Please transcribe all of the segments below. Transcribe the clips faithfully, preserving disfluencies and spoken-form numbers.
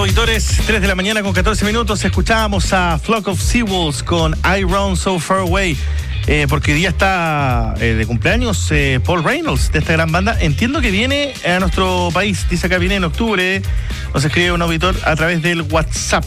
auditores, tres de la mañana con catorce minutos, escuchábamos a Flock of Seawolves con I Run So Far Away, eh, porque hoy día está eh, de cumpleaños eh, Paul Reynolds, de esta gran banda. Entiendo que viene a nuestro país, dice acá, viene en octubre, nos escribe un auditor a través del WhatsApp.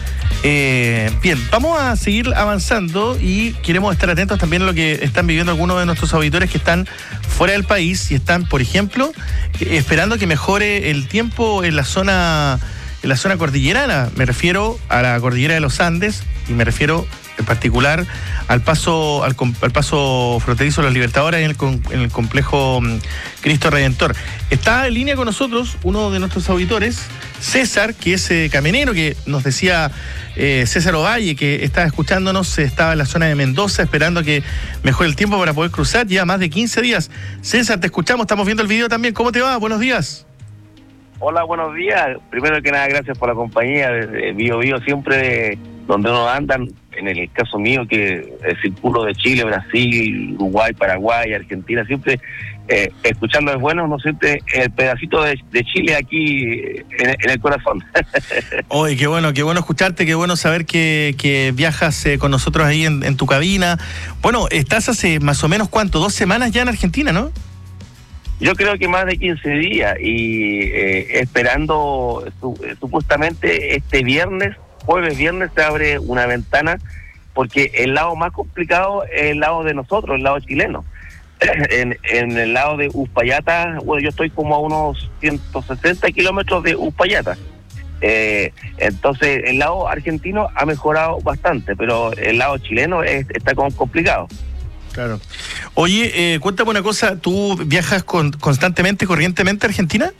Eh, bien, vamos a seguir avanzando y queremos estar atentos también a lo que están viviendo algunos de nuestros auditores que están fuera del país y están, por ejemplo, esperando que mejore el tiempo en la zona en la zona cordillerana. Me refiero a la cordillera de los Andes y me refiero en particular al paso al, al paso fronterizo de los Libertadores en el, en el complejo Cristo Redentor. Está en línea con nosotros uno de nuestros auditores, César, que es eh, camionero, que nos decía eh, César Ovalle, que estaba escuchándonos, estaba en la zona de Mendoza esperando que mejore el tiempo para poder cruzar ya más de quince días. César, te escuchamos, estamos viendo el video también. ¿Cómo te va? Buenos días. Hola, buenos días. Primero que nada, gracias por la compañía de Bio Bio, siempre donde uno andan, en el caso mío, que el circulo de Chile, Brasil, Uruguay, Paraguay, Argentina, siempre eh, escuchando es bueno, uno siente el pedacito de, de Chile aquí en, en el corazón. Oye, qué bueno, qué bueno escucharte, qué bueno saber que, que viajas eh, con nosotros ahí en, en tu cabina. Bueno, estás hace más o menos, ¿cuánto? Dos semanas ya en Argentina, ¿no? Yo creo que más de quince días y eh, esperando su, supuestamente este viernes, jueves, viernes se abre una ventana, porque el lado más complicado es el lado de nosotros, el lado chileno. En, en el lado de Uspallata, bueno, yo estoy como a unos ciento sesenta kilómetros de Uspallata. Eh, entonces el lado argentino ha mejorado bastante, pero el lado chileno es, está como complicado. Claro. Oye, eh, cuéntame una cosa, ¿tú viajas con, constantemente, corrientemente a Argentina?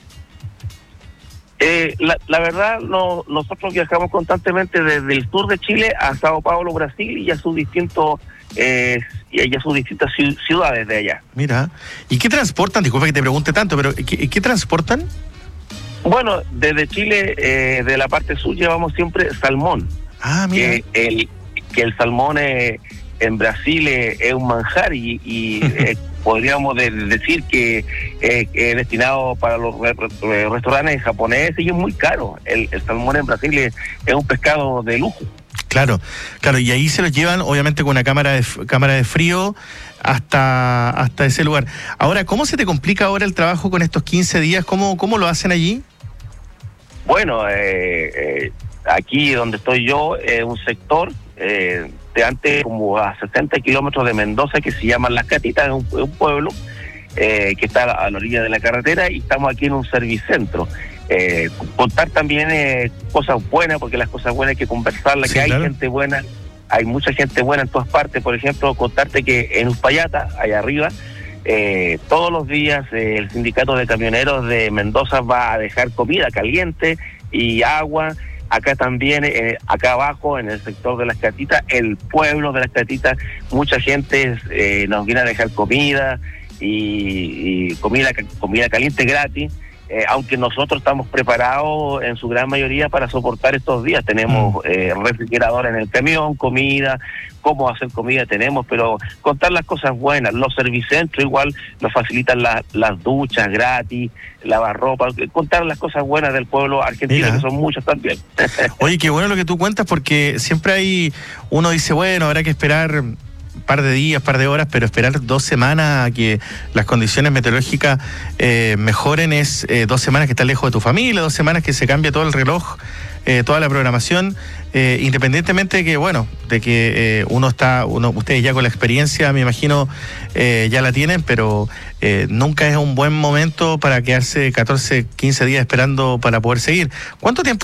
Eh, la, la verdad, no, nosotros viajamos constantemente desde el sur de Chile a Sao Paulo, Brasil, y a sus distintos eh, y a sus distintas ciudades de allá. Mira, ¿y qué transportan? Disculpa que te pregunte tanto, pero ¿qué, qué transportan? Bueno, desde Chile, eh, de la parte sur, llevamos siempre salmón. Ah, mira. Que el, que el salmón es... en Brasil es, es un manjar y, y eh, podríamos de, decir que eh, es destinado para los re, re, restaurantes japoneses y es muy caro. El, el salmón en Brasil es, es un pescado de lujo. Claro, claro, y ahí se lo llevan obviamente con una cámara de cámara de frío hasta hasta ese lugar. Ahora, ¿cómo se te complica ahora el trabajo con estos quince días? ¿Cómo, cómo lo hacen allí? Bueno, eh, eh, aquí donde estoy yo es un sector eh, de antes como a sesenta kilómetros de Mendoza, que se llama Las Catitas, es un, un pueblo eh, que está a la orilla de la carretera, y estamos aquí en un servicentro. Eh, contar también eh, cosas buenas, porque las cosas buenas hay que conversarlas, sí, que hay claro. gente buena, hay mucha gente buena en todas partes. Por ejemplo, contarte que en Uspallata, allá arriba, eh, todos los días eh, el sindicato de camioneros de Mendoza va a dejar comida caliente y agua. Acá también, eh, acá abajo, en el sector de Las Catitas, el pueblo de Las Catitas, mucha gente eh, nos viene a dejar comida y, y comida comida caliente gratis, eh, aunque nosotros estamos preparados en su gran mayoría para soportar estos días. Tenemos eh, refrigerador en el camión, comida, cómo hacer comida tenemos, pero contar las cosas buenas. Los servicentros igual nos facilitan la, las duchas gratis, lavar ropa, contar las cosas buenas del pueblo argentino. Mira, que son muchas también. Oye, qué bueno lo que tú cuentas, porque siempre hay, uno dice, bueno, habrá que esperar un par de días, par de horas, pero esperar dos semanas a que las condiciones meteorológicas eh, mejoren es eh, dos semanas que estás lejos de tu familia, dos semanas que se cambia todo el reloj, eh, toda la programación, eh, independientemente de que, bueno, de que eh, uno está, uno, ustedes ya con la experiencia, me imagino, eh, ya la tienen, pero eh, nunca es un buen momento para quedarse catorce, quince días esperando para poder seguir. ¿Cuánto tiempo